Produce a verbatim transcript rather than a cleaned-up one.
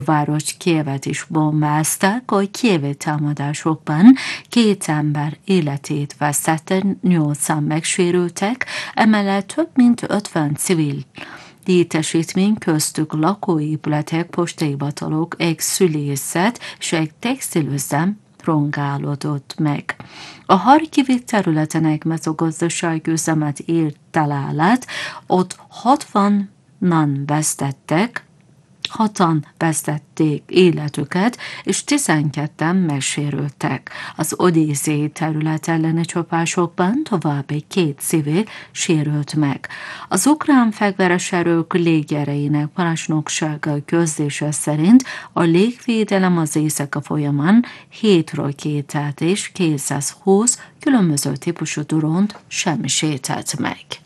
város Kijevet is bombázták, a kijevi támadásokban két ember életét vesztette, nyolcan megsérültek, emellett több mint ötven civil létesítmény, köztük lakóépületek, postahivatalok, egy szülészet és egy textilüzem rongálódott meg. A harkivi területen egy mezőgazdasági üzemet ért találat, ott hatvanan vesztettek, hatan vesztették életüket, és tizenketten megsérültek. Az odészei terület elleni csapásokban további két civil sérült meg. Az ukrán fegyveres erők légierejének parancsnoksága közlése szerint a légvédelem az éjszaka folyamán hét rakétát és kétszázhúsz különböző típusú drónt semmisített meg.